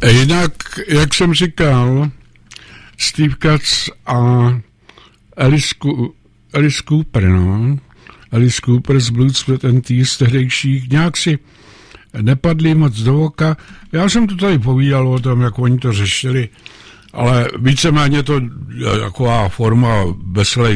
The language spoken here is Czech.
Jinak, jak jsem říkal, Steve Katz a Alice Cooper, no. Alice Cooper z Blood, Sweat and Tears tehdejších, nějak si nepadli moc do oka. Já jsem to tady povídal o tom, jak oni to řešili, ale víceméně to taková forma veselých